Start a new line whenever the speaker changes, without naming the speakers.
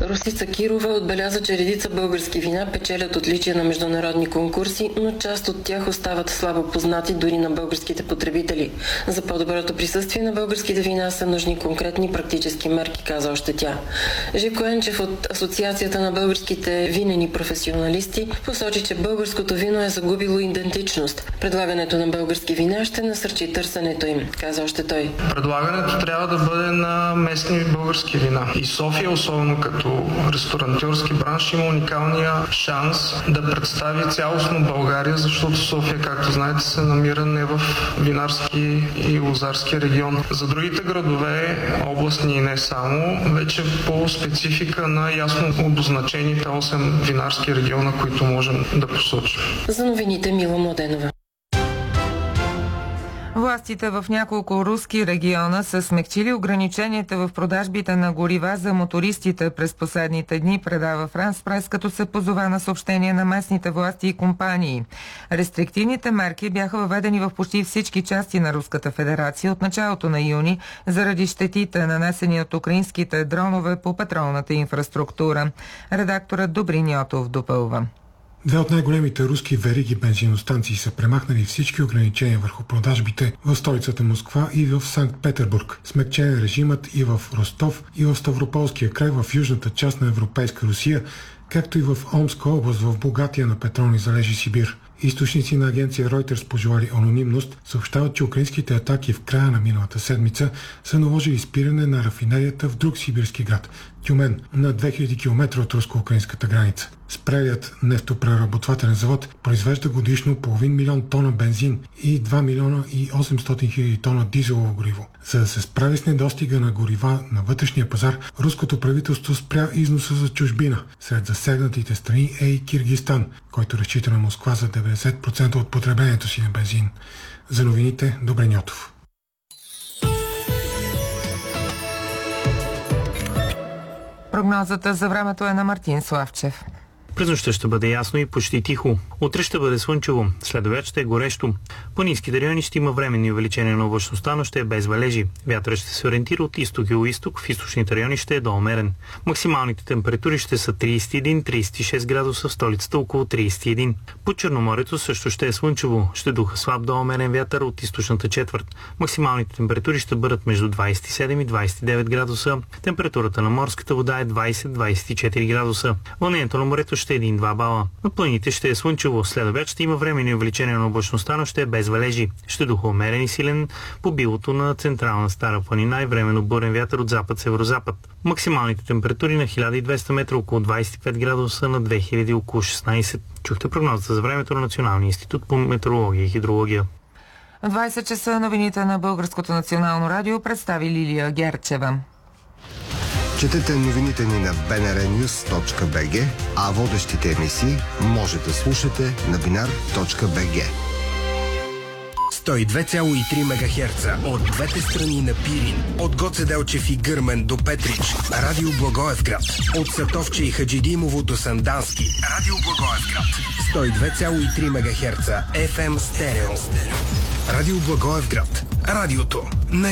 Росица Кирова отбеляза, че редица български вина печелят отличия на международни конкурси, но част от тях остават слабо познати дори на българските потребители. За по-доброто присъствие на българските вина са нужни конкретни практически мерки, каза още тя. Живко Енчев от Асоциацията на българските винени професионалисти посочи, че българското вино е загубило идентичност. Предлагането на български вина ще насърчи търсенето им, каза още той.
Предлагането трябва да бъде на местни български вина. И София, особено като ресторантьорски бранш, има уникалния шанс да представи цялостно България, защото София, както знаете, се намира не в винарски и лозарски регион. За другите градове, областни и не само, вече по специфика на ясно обозначените 8 винарски региона, които можем да посочим.
За новините Мила Младенова.
Властите в няколко руски региона са смекчили ограниченията в продажбите на горива за мотористите през последните дни, предава Франс Прес, като се позова на съобщение на местните власти и компании. Рестриктивните мерки бяха въведени в почти всички части на Руската федерация от началото на юни заради щетите, нанесени от украинските дронове по петролната инфраструктура. Редакторът Добрин Йотов допълва.
Две от най-големите руски вериги бензиностанции са премахнали всички ограничения върху продажбите в столицата Москва и в Санкт-Петербург. Смекчен е режимът и в Ростов, и в Ставрополския край в южната част на Европейска Русия, както и в Омска област в богатия на петролни залежи Сибир. Източници на агенция Reuters, пожелали анонимност, съобщават, че украинските атаки в края на миналата седмица са наложили спиране на рафинерията в друг сибирски град – Тюмен, на 2000 км от руско-украинската граница. Спрелият нефтопреработвателен завод произвежда годишно 500 000 тона бензин и 2 милиона и 800 000 тона дизелово гориво. За да се справи с недостига на горива на вътрешния пазар, руското правителство спря износа за чужбина. Сред засегнатите страни е и Киргизстан, който разчита на Москва за 90% от потреблението си на бензин. За новините, Добрин Йотов.
Прогнозата за времето е на Мартин Славчев.
През нощта ще бъде ясно и почти тихо. Утре ще бъде слънчево, след обяд ще е горещо. По ниските райони ще има временни увеличения на облачността, но ще е без валежи. Вятърът ще се ориентира от изток и югоизток, в източните райони ще е доумерен. Максималните температури ще са 31-36 градуса, в столицата около 31. По Черноморието също ще е слънчево, ще духа слаб доумерен вятър от източната четвърт. Максималните температури ще бъдат между 27 и 29 градуса. Температурата на морската вода е 20-24 градуса. Вълнението на морето ще е 1-2 бала. На планините ще е слънчево, след обяд ще има временни увеличения на облачността, но ще е без валежи. Ще духа умерен и силен по билото на централна Стара планина и временно бурен вятър от запад-северозапад. Максималните температури на 1200 метра около 25 градуса, на 2000 около 16. Чухте прогнозата за времето на Националния институт по метеорология и хидрология.
В 20 часа новините на Българското национално радио представи Лилия Герчева.
Четете новините ни на bnrnews.bg, а водещите емисии може да слушате на binar.bg.
102,3 МГц от двете страни на Пирин, от Гоце Делчев и Гърмен до Петрич, Радио Благоевград, от Сатовче и Хаджидимово до Сандански, Радио Благоевград, 102,3 МГц FM стерео. Радио Благоевград, радиото на